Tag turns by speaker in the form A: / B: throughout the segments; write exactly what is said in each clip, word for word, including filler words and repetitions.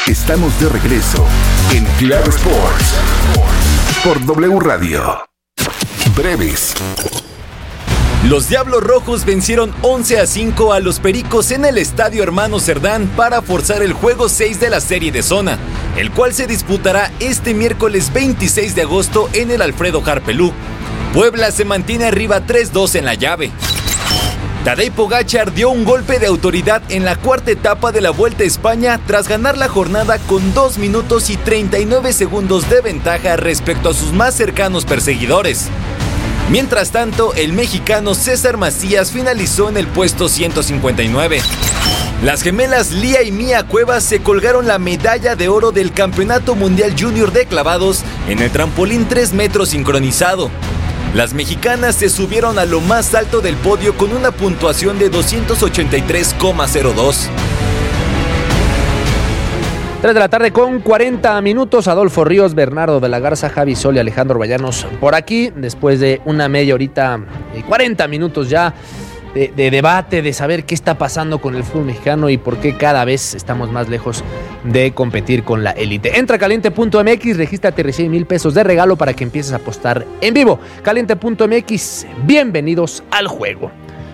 A: Estamos de regreso en Claro Sports por W Radio. Breves.
B: Los Diablos Rojos vencieron once a cinco a los Pericos en el Estadio Hermano Cerdán para forzar el juego seis de la serie de zona, el cual se disputará este miércoles veintiséis de agosto en el Alfredo Harpelú. Puebla se mantiene arriba tres dos en la llave. Tadej Pogačar dio un golpe de autoridad en la cuarta etapa de la Vuelta a España tras ganar la jornada con dos minutos y treinta y nueve segundos de ventaja respecto a sus más cercanos perseguidores. Mientras tanto, el mexicano César Macías finalizó en el puesto ciento cincuenta y nueve. Las gemelas Lía y Mía Cuevas se colgaron la medalla de oro del Campeonato Mundial Junior de Clavados en el trampolín tres metros sincronizado. Las mexicanas se subieron a lo más alto del podio con una puntuación de doscientos ochenta y tres coma cero dos.
C: tres de la tarde con cuarenta minutos. Adolfo Ríos, Bernardo de la Garza, Javi Sol y Alejandro Vallanos por aquí. Después de una media horita y cuarenta minutos ya de, de debate, de saber qué está pasando con el fútbol mexicano y por qué cada vez estamos más lejos de competir con la élite. Entra a caliente punto m x, regístrate y recibe mil pesos de regalo para que empieces a apostar en vivo. caliente punto m x, bienvenidos al juego.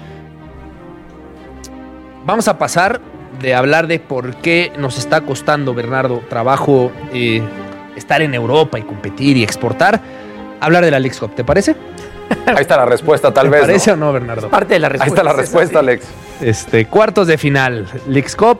C: Vamos a pasar de hablar de por qué nos está costando, Bernardo, trabajo eh, estar en Europa y competir y exportar, hablar de la Leagues Cup, ¿te parece?
D: Ahí está la respuesta, tal
C: ¿Te
D: vez.
C: parece
D: ¿no?
C: o no, Bernardo?
E: Es parte de la respuesta.
D: Ahí está la respuesta, Alex.
C: Este, cuartos de final, Leagues Cup,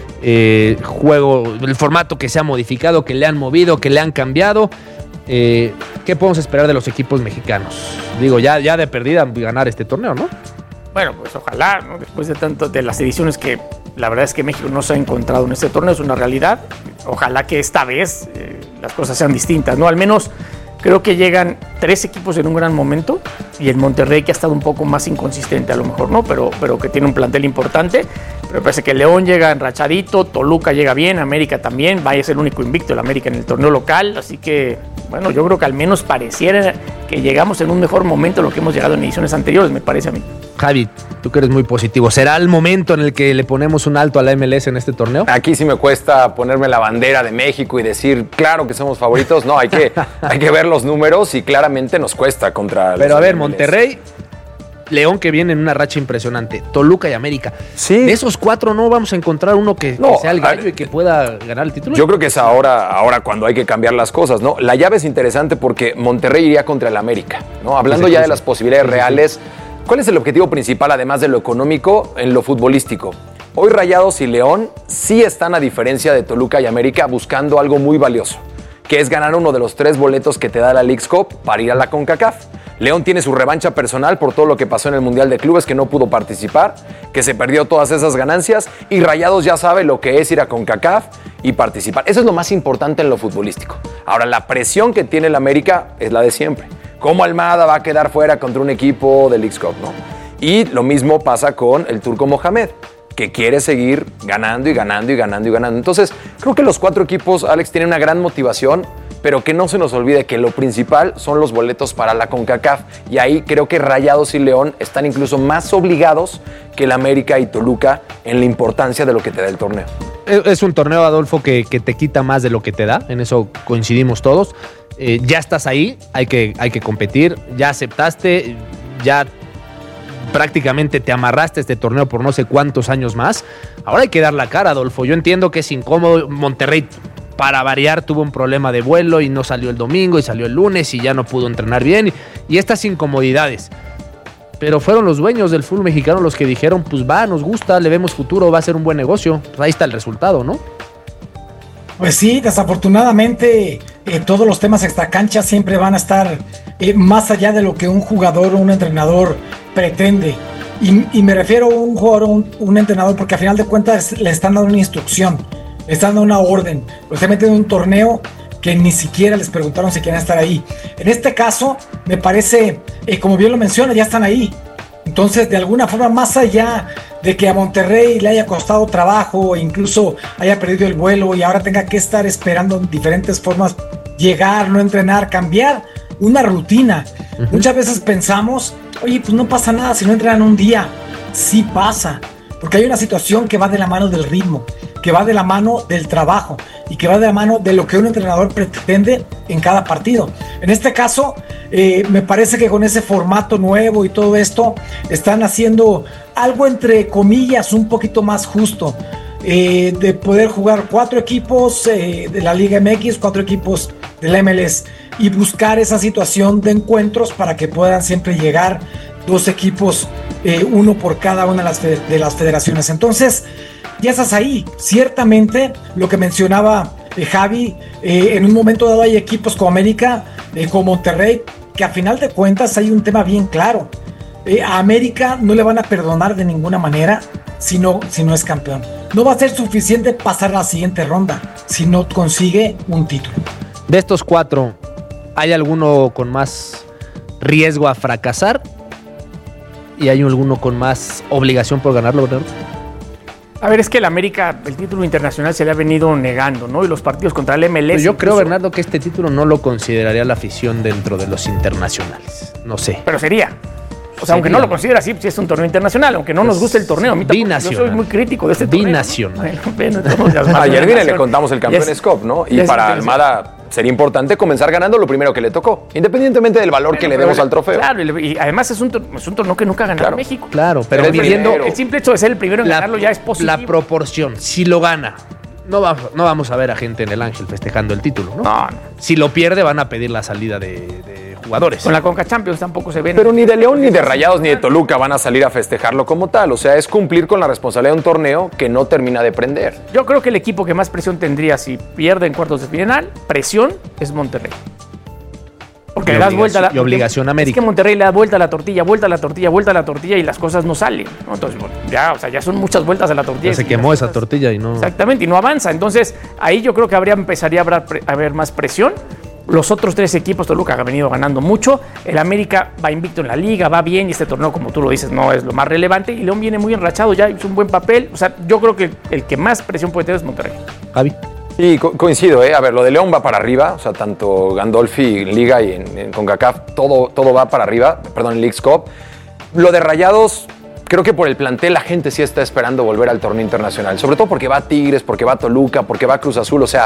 C: eh, juego, el formato que se ha modificado, que le han movido, que le han cambiado. Eh, ¿Qué podemos esperar de los equipos mexicanos? Digo, ya, ya de perdida ganar este torneo, ¿no?
E: Bueno, pues ojalá, ¿no? Después de tanto de las ediciones que la verdad es que México no se ha encontrado en este torneo, es una realidad. Ojalá que esta vez eh, las cosas sean distintas, ¿no? Al menos creo que llegan tres equipos en un gran momento y el Monterrey, que ha estado un poco más inconsistente a lo mejor, ¿no? Pero, pero que tiene un plantel importante. Pero parece que León llega enrachadito, Toluca llega bien, América también, vaya a ser el único invicto el América en el torneo local, así que, bueno, yo creo que al menos pareciera que llegamos en un mejor momento de lo que hemos llegado en ediciones anteriores, me parece a mí.
C: Javi, tú que eres muy positivo, ¿será el momento en el que le ponemos un alto a la M L S en este torneo?
D: Aquí sí me cuesta ponerme la bandera de México y decir, claro que somos favoritos. No, hay que, hay que ver los números y claramente nos cuesta contra...
C: Pero a ver,
D: M L S.
C: Monterrey, León, que viene en una racha impresionante, Toluca y América.
D: Sí.
C: De esos cuatro no vamos a encontrar uno que,
D: No,
C: que sea el gallo
D: a-
C: y que pueda ganar el título.
D: Yo creo que es ahora, ahora cuando hay que cambiar las cosas, ¿no? La llave es interesante porque Monterrey iría contra el América, ¿no? Hablando
C: Sí, sí,
D: ya
C: sí.
D: de las posibilidades
C: Sí, sí, sí.
D: reales, ¿cuál es el objetivo principal, además de lo económico, en lo futbolístico? Hoy Rayados y León sí están, a diferencia de Toluca y América, buscando algo muy valioso, que es ganar uno de los tres boletos que te da la Leagues Cup para ir a la CONCACAF. León tiene su revancha personal por todo lo que pasó en el Mundial de Clubes, que no pudo participar, que se perdió todas esas ganancias, y Rayados ya sabe lo que es ir a CONCACAF y participar. Eso es lo más importante en lo futbolístico. Ahora, la presión que tiene el América es la de siempre. ¿Cómo Almada va a quedar fuera contra un equipo de Leagues Cup, no? Y lo mismo pasa con el Turco Mohamed, que quiere seguir ganando y ganando y ganando y ganando. Entonces, creo que los cuatro equipos, Alex, tienen una gran motivación, pero que no se nos olvide que lo principal son los boletos para la CONCACAF. Y ahí creo que Rayados y León están incluso más obligados que el América y Toluca en la importancia de lo que te da el torneo.
C: Es un torneo, Adolfo, que, que te quita más de lo que te da, en eso coincidimos todos. Eh, ya estás ahí, hay que, hay que competir, ya aceptaste, ya prácticamente te amarraste a este torneo por no sé cuántos años más. Ahora hay que dar la cara, Adolfo. Yo entiendo que es incómodo. Monterrey, para variar, tuvo un problema de vuelo y no salió el domingo y salió el lunes y ya no pudo entrenar bien. Y, y estas incomodidades. Pero fueron los dueños del fútbol mexicano los que dijeron, pues va, nos gusta, le vemos futuro, va a ser un buen negocio. Pues ahí está el resultado, ¿no?
F: Pues sí, desafortunadamente eh, todos los temas extracancha siempre van a estar eh, más allá de lo que un jugador o un entrenador pretende. Y, y me refiero a un jugador o un, un entrenador porque a final de cuentas le están dando una instrucción, le están dando una orden, lo están metiendo en un torneo que ni siquiera les preguntaron si querían estar ahí. En este caso, me parece, eh, como bien lo menciona, ya están ahí. Entonces, de alguna forma, más allá de que a Monterrey le haya costado trabajo, e incluso haya perdido el vuelo y ahora tenga que estar esperando en diferentes formas llegar, no entrenar, cambiar una rutina. Uh-huh. Muchas veces pensamos, oye, pues no pasa nada si no entrenan un día. Sí pasa, porque hay una situación que va de la mano del ritmo. que va de la mano del trabajo y que va de la mano de lo que un entrenador pretende en cada partido. En este caso, eh, me parece que con ese formato nuevo y todo esto, están haciendo algo entre comillas un poquito más justo, eh, de poder jugar cuatro equipos eh, de la Liga M X, cuatro equipos de la M L S y buscar esa situación de encuentros para que puedan siempre llegar dos equipos, eh, uno por cada una de las, de las federaciones. Entonces, ya estás ahí. Ciertamente, lo que mencionaba eh, Javi, eh, en un momento dado hay equipos como América, eh, como Monterrey, que a final de cuentas hay un tema bien claro. Eh, a América no le van a perdonar de ninguna manera si no, si no es campeón. No va a ser suficiente pasar a la siguiente ronda si no consigue un título.
C: De estos cuatro, ¿hay alguno con más riesgo a fracasar? ¿Y hay alguno con más obligación por ganarlo, Bernardo?
E: A ver, es que el América, el título internacional se le ha venido negando, ¿no? Y los partidos contra el M L S...
C: Pero yo
E: incluso,
C: creo, Bernardo, que este título no lo consideraría la afición dentro de los internacionales. No sé.
E: Pero sería. O sea,
C: Sería.
E: aunque no lo considera así, si es un torneo internacional, aunque no
C: Pues,
E: nos guste el torneo. A mí tampoco,
C: binacional.
E: yo soy muy crítico de este torneo.
C: Binacional.
E: ¿no? Bueno, bueno,
D: Ayer viene le contamos el Campeones Cup, ¿no? Y para Almada sería importante comenzar ganando lo primero que le tocó, independientemente del valor bueno, que le demos al trofeo.
E: Claro, y además es un, es un torneo que nunca ha ganado
D: claro.
E: México.
C: Claro, pero,
D: pero
C: viviendo
E: el simple hecho de ser el primero en la, ganarlo ya es positivo.
C: La proporción, si lo gana, no, va, no vamos a ver a gente en el Ángel festejando el título, ¿no?
E: No, no.
C: Si lo pierde, van a pedir la salida de, de jugadores.
E: Con la Conca Champions tampoco se ven.
D: Pero ni de León, ni de Rayados, ni de Toluca van a salir a festejarlo como tal. O sea, es cumplir con la responsabilidad de un torneo que no termina de prender.
E: Yo creo que el equipo que más presión tendría si pierde en cuartos de final, presión, es Monterrey. Porque
C: y
E: le das vuelta a la
C: y obligación a América.
E: Es que Monterrey le da vuelta a la tortilla, vuelta a la tortilla, vuelta a la tortilla y las cosas no salen, ¿no? Entonces, bueno, ya, o sea, ya son muchas vueltas a la tortilla.
C: Ya se quemó esa tortilla y no.
E: Exactamente, y no avanza. Entonces, ahí yo creo que habría empezaría a haber, a haber más presión. Los otros tres equipos, Toluca ha venido ganando mucho. El América va invicto en la liga, va bien y este torneo, como tú lo dices, no es lo más relevante. Y León viene muy enrachado, ya hizo un buen papel. O sea, yo creo que el que más presión puede tener es Monterrey.
C: Javi.
D: Sí, co- coincido, ¿eh? A ver, lo de León va para arriba, o sea, tanto Gandolfi en Liga y en, en CONCACAF, todo, todo va para arriba, perdón, en Leagues Cup. Lo de Rayados, creo que por el plantel la gente sí está esperando volver al torneo internacional, sobre todo porque va a Tigres, porque va a Toluca, porque va a Cruz Azul, o sea,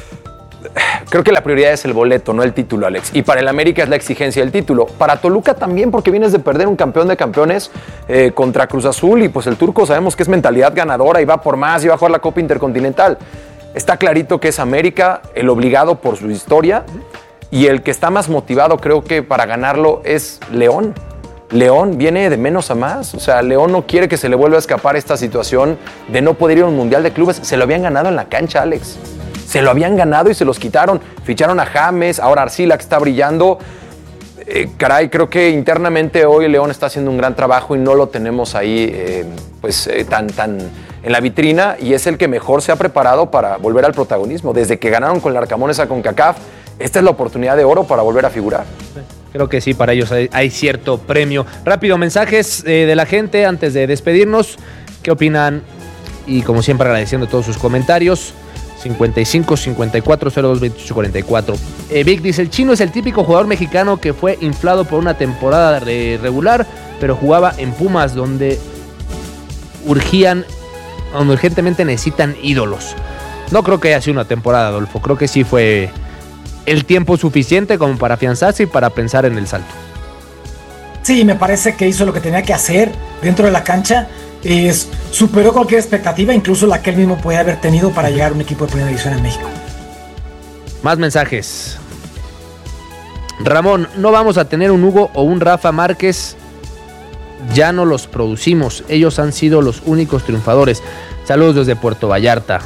D: creo que la prioridad es el boleto, no el título, Alex. Y para el América es la exigencia del título. Para Toluca también, porque vienes de perder un campeón de campeones eh, contra Cruz Azul y pues el turco sabemos que es mentalidad ganadora y va por más y va a jugar la Copa Intercontinental. Está clarito que es América, el obligado por su historia, y el que está más motivado creo que para ganarlo es León. León viene de menos a más, o sea, León no quiere que se le vuelva a escapar esta situación de no poder ir a un Mundial de Clubes. Se lo habían ganado en la cancha, Alex. Se lo habían ganado y se los quitaron. Ficharon a James, ahora Arcila que está brillando. Eh, caray, creo que internamente hoy León está haciendo un gran trabajo y no lo tenemos ahí eh, pues eh, tan, tan en la vitrina, y es el que mejor se ha preparado para volver al protagonismo. Desde que ganaron con el Arcamones a CONCACAF, esta es la oportunidad de oro para volver a figurar.
C: Creo que sí, para ellos hay, hay cierto premio. Rápido, mensajes eh, de la gente antes de despedirnos. ¿Qué opinan? Y como siempre agradeciendo todos sus comentarios. cincuenta y cinco, cincuenta y cuatro, cero dos, veintiocho, cuarenta y cuatro. Eh, Vic dice, el Chino es el típico jugador mexicano que fue inflado por una temporada re- regular, pero jugaba en Pumas, donde urgían, donde urgentemente necesitan ídolos. No creo que haya sido una temporada, Adolfo. Creo que sí fue el tiempo suficiente como para afianzarse y para pensar en el salto.
F: Sí, me parece que hizo lo que tenía que hacer dentro de la cancha. Es, superó cualquier expectativa, incluso la que él mismo podía haber tenido para llegar a un equipo de primera división en México.
C: Más mensajes. Ramón, no vamos a tener un Hugo o un Rafa Márquez. Ya no los producimos. Ellos han sido los únicos triunfadores. Saludos desde Puerto Vallarta.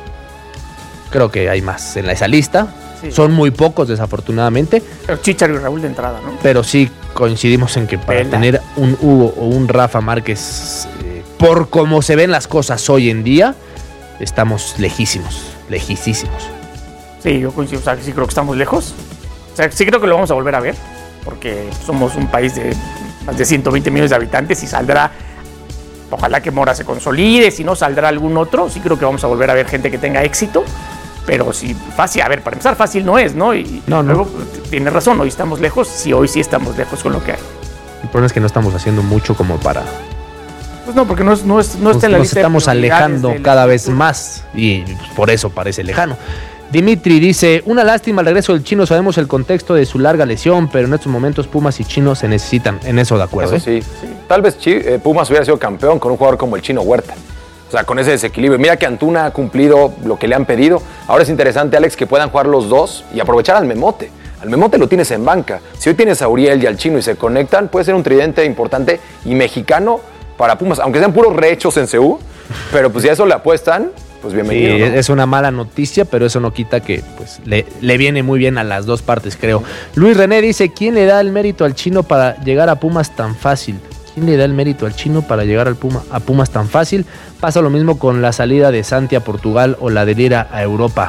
C: Creo que hay más en esa lista. Sí. Son muy pocos, desafortunadamente.
E: Pero Chicharo y Raúl de entrada, ¿no?
C: Pero sí coincidimos en que para Pela. tener un Hugo o un Rafa Márquez, eh, por cómo se ven las cosas hoy en día, estamos lejísimos, lejísimos.
E: Sí, yo coincido, o sea, sí creo que estamos lejos. O sea, sí creo que lo vamos a volver a ver, porque somos un país de más de ciento veinte millones de habitantes y saldrá, ojalá que Mora se consolide, si no saldrá algún otro, sí creo que vamos a volver a ver gente que tenga éxito. Pero sí, fácil, a ver, para empezar fácil no es, ¿no? Y
C: no,
E: luego,
C: no.
E: Tienes razón, hoy estamos lejos, sí, hoy sí estamos lejos con lo que hay.
C: El problema es que no estamos haciendo mucho como para
E: Pues no, porque no, es, no, es, no está en la
C: Nos
E: lista.
C: estamos alejando cada vez más y pues, por eso parece lejano. Dimitri dice, una lástima el regreso del Chino, sabemos el contexto de su larga lesión, pero en estos momentos Pumas y Chino se necesitan, en eso de acuerdo.
D: Eso sí, sí. Tal vez eh, Pumas hubiera sido campeón con un jugador como el Chino Huerta. O sea, con ese desequilibrio. Mira que Antuna ha cumplido lo que le han pedido. Ahora es interesante, Alex, que puedan jugar los dos y aprovechar al Memote. Al Memote lo tienes en banca. Si hoy tienes a Uriel y al Chino y se conectan, puede ser un tridente importante y mexicano para Pumas. Aunque sean puros rehechos en C U, pero pues si a eso le apuestan, pues bienvenido.
C: Sí,
D: ¿no?
C: Es una mala noticia, pero eso no quita que pues, le, le viene muy bien a las dos partes, creo. Luis René dice, ¿quién le da el mérito al Chino para llegar a Pumas tan fácil? ¿Quién le da el mérito al Chino para llegar al Puma, a Pumas tan fácil? Pasa lo mismo con la salida de Santi a Portugal o la de Lira a Europa.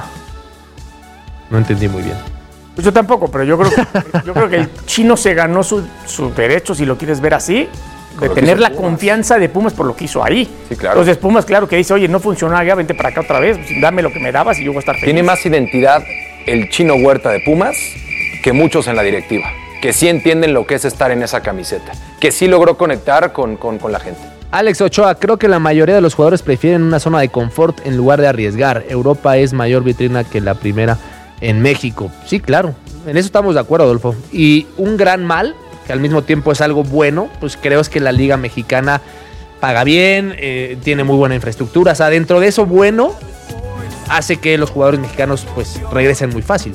C: No entendí muy bien.
E: Pues yo tampoco, pero yo creo que, yo creo que el Chino se ganó su, su derecho, si lo quieres ver así, de tener la confianza de Pumas por lo que hizo ahí.
D: Sí, claro.
E: Entonces Pumas, claro que dice, oye, no funcionó allá, vente para acá otra vez, dame lo que me dabas y yo voy a estar feliz.
D: Tiene más identidad el Chino Huerta de Pumas que muchos en la directiva, que sí entienden lo que es estar en esa camiseta, que sí logró conectar con, con, con la gente.
C: Alex Ochoa, creo que la mayoría de los jugadores prefieren una zona de confort en lugar de arriesgar. Europa es mayor vitrina que la primera en México. Sí, claro, en eso estamos de acuerdo, Adolfo. Y un gran mal, que al mismo tiempo es algo bueno, pues creo es que la Liga Mexicana paga bien, eh, tiene muy buena infraestructura. O sea, dentro de eso bueno, hace que los jugadores mexicanos pues regresen muy fácil.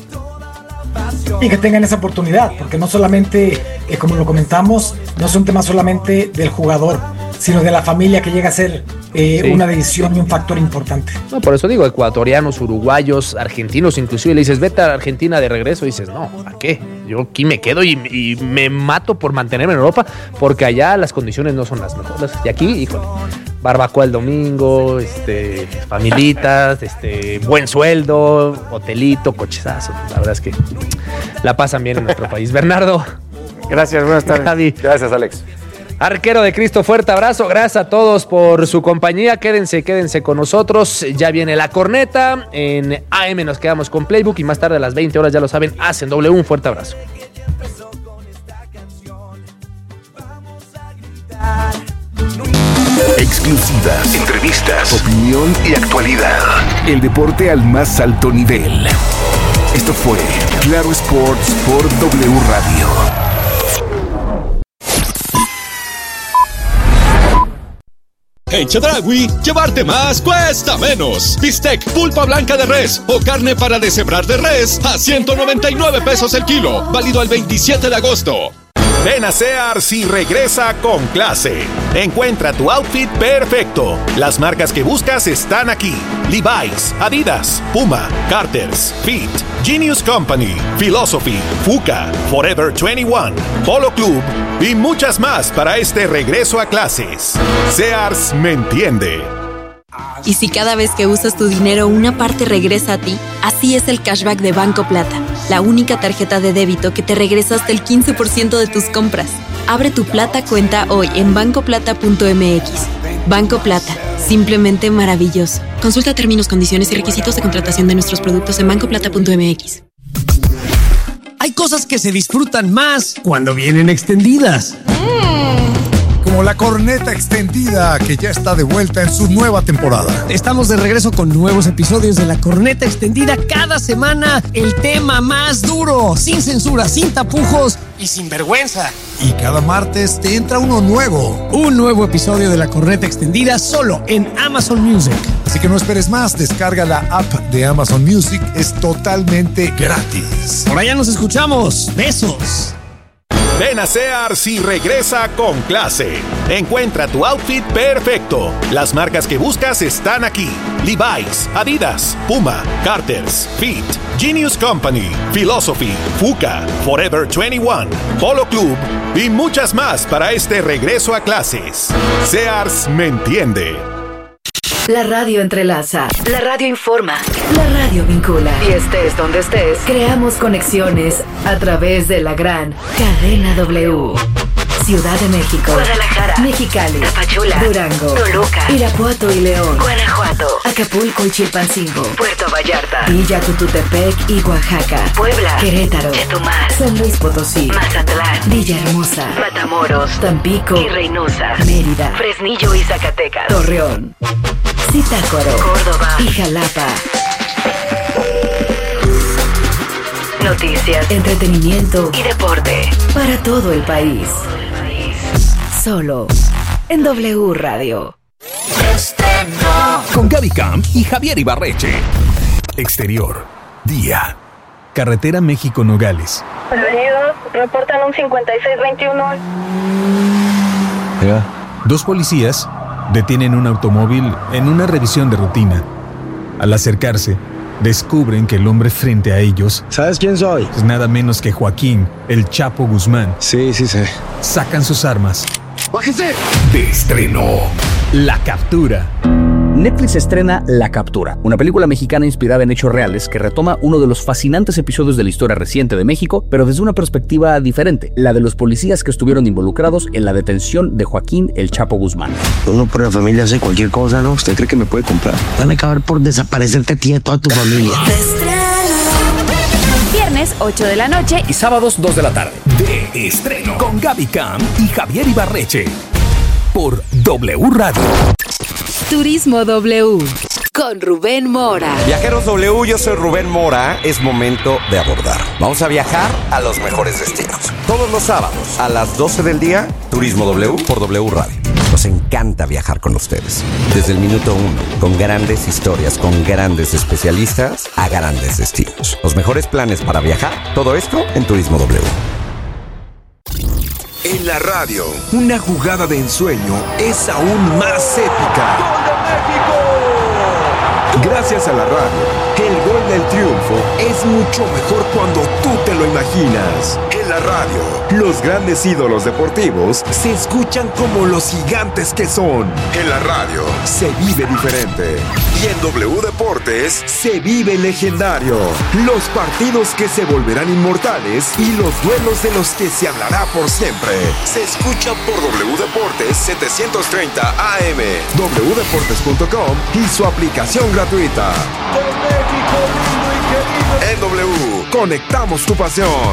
F: Y que tengan esa oportunidad, porque no solamente, eh, como lo comentamos, no es un tema solamente del jugador, sino de la familia que llega a ser eh, sí. una decisión y un factor importante.
C: No, por eso digo, ecuatorianos, uruguayos, argentinos, inclusive le dices, vete a Argentina de regreso, y dices, no, ¿a qué? Yo aquí me quedo y, y me mato por mantenerme en Europa, porque allá las condiciones no son las mejores. Y aquí, híjole, barbacoa el domingo, este, familitas, este, buen sueldo, hotelito, cochezazo. La verdad es que la pasan bien en nuestro país. Bernardo.
E: Gracias, buenas tardes.
C: Javi.
D: Gracias, Alex.
C: Arquero de Cristo, fuerte abrazo. Gracias a todos por su compañía. Quédense, quédense con nosotros. Ya viene la corneta. En A M nos quedamos con Playbook y más tarde a las veinte horas, ya lo saben, hacen doble. Un fuerte abrazo.
A: Exclusivas, entrevistas, opinión y actualidad. El deporte al más alto nivel. Esto fue Claro Sports por W Radio.
G: En Chedraui, llevarte más cuesta menos. Bistec, pulpa blanca de res o carne para deshebrar de res a ciento noventa y nueve pesos el kilo. Válido el veintisiete de agosto.
H: Ven a Sears y regresa con clase. Encuentra tu outfit perfecto. Las marcas que buscas están aquí: Levi's, Adidas, Puma, Carter's, Fit, Genius Company, Philosophy, Fuka, Forever veintiuno, Polo Club y muchas más para este regreso a clases. Sears me entiende.
I: Y si cada vez que usas tu dinero una parte regresa a ti, así es el cashback de Banco Plata, la única tarjeta de débito que te regresa hasta el quince por ciento de tus compras. Abre tu Plata cuenta hoy en banco plata punto m x. Banco Plata, simplemente maravilloso. Consulta términos, condiciones y requisitos de contratación de nuestros productos en banco plata punto m x.
J: Hay cosas que se disfrutan más cuando vienen extendidas.
K: Mm. Como la corneta extendida, que ya está de vuelta en su nueva temporada.
J: Estamos de regreso con nuevos episodios de la corneta extendida cada semana. El tema más duro, sin censura, sin tapujos y sin vergüenza.
K: Y cada martes te entra uno nuevo.
J: Un nuevo episodio de la corneta extendida solo en Amazon Music.
K: Así que no esperes más, descarga la app de Amazon Music, es totalmente gratis.
J: Por allá nos escuchamos. Besos.
H: Ven a Sears y regresa con clase. Encuentra tu outfit perfecto. Las marcas que buscas están aquí: Levi's, Adidas, Puma, Carter's, Fit, Genius Company, Philosophy, Fuka, Forever veintiuno, Polo Club y muchas más para este regreso a clases. Sears me entiende.
L: La radio entrelaza, la radio informa, la radio vincula. Y estés donde estés, creamos conexiones a través de la gran cadena W. Ciudad de México, Guadalajara, Mexicali, Tapachula, Durango, Toluca, Irapuato y León, Guanajuato, Acapulco y Chilpancingo, Puerto Vallarta, Villa Tututepec y Oaxaca, Puebla, Querétaro, Chetumal, San Luis Potosí, Mazatlán, Villahermosa, Matamoros, Tampico y Reynosa, Mérida, Fresnillo y Zacatecas, Torreón, Zitácuaro, Córdoba y Jalapa. Noticias, entretenimiento y deporte para todo el país. Solo en W Radio.
A: Con Gaby Camp y Javier Ibarreche. Exterior, día. Carretera México-Nogales.
M: Bienvenidos, reportan un cincuenta y seis veintiuno.
A: Ya. Dos policías detienen un automóvil en una revisión de rutina. Al acercarse, descubren que el hombre frente a ellos...
N: ¿Sabes quién soy?
A: Es nada menos que Joaquín, el Chapo Guzmán.
N: Sí, sí sé.
A: Sacan sus armas.
N: ¡Bájese!
A: De estreno, La Captura.
O: Netflix estrena La Captura, una película mexicana inspirada en hechos reales que retoma uno de los fascinantes episodios de la historia reciente de México, pero desde una perspectiva diferente, la de los policías que estuvieron involucrados en la detención de Joaquín el Chapo Guzmán.
N: Uno por la familia hace cualquier cosa, ¿no? ¿Usted cree que me puede comprar? Van a acabar por desaparecerte a ti y a toda tu familia.
P: Viernes ocho de la noche
A: y sábados dos de la tarde. De estreno con Gaby Camp y Javier Ibarreche. Por W Radio.
I: Turismo W con Rubén Mora.
Q: Viajeros W, yo soy Rubén Mora. Es momento de abordar. Vamos a viajar a los mejores destinos. Todos los sábados a las doce del día, Turismo W por W Radio. Nos encanta viajar con ustedes. Desde el minuto uno, con grandes historias, con grandes especialistas a grandes destinos. Los mejores planes para viajar, todo esto en Turismo W.
A: En la radio, una jugada de ensueño es aún más épica. ¡Gol de México! Gracias a la radio, el gol del triunfo es mucho mejor cuando tú te lo imaginas. En la radio, los grandes ídolos deportivos se escuchan como los gigantes que son. En la radio, se vive diferente. Y en W Deportes, se vive legendario. Los partidos que se volverán inmortales y los duelos de los que se hablará por siempre. Se escucha por W Deportes setecientos treinta A M, w deportes punto com y su aplicación gratuita. En W, conectamos tu pasión.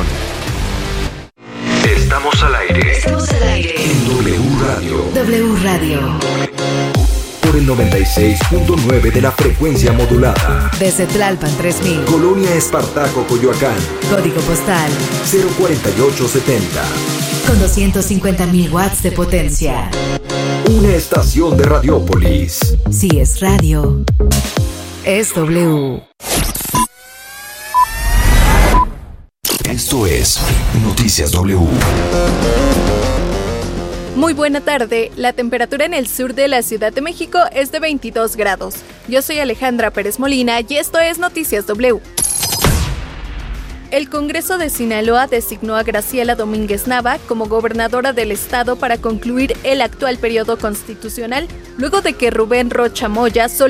A: Estamos al aire.
L: Estamos al aire.
A: En W Radio.
L: W Radio.
A: Por el noventa y seis punto nueve de la frecuencia modulada.
L: Desde Tlalpan tres mil.
A: Colonia Espartaco, Coyoacán.
L: Código postal
A: cero cuarenta y ocho setenta.
L: Con doscientos cincuenta mil watts de potencia.
A: Una estación de Radiópolis.
L: Si es radio, es W.
A: Esto es Noticias W.
R: Muy buena tarde. La temperatura en el sur de la Ciudad de México es de veintidós grados. Yo soy Alejandra Pérez Molina y esto es Noticias W. El Congreso de Sinaloa designó a Graciela Domínguez Nava como gobernadora del estado para concluir el actual periodo constitucional, luego de que Rubén Rocha Moya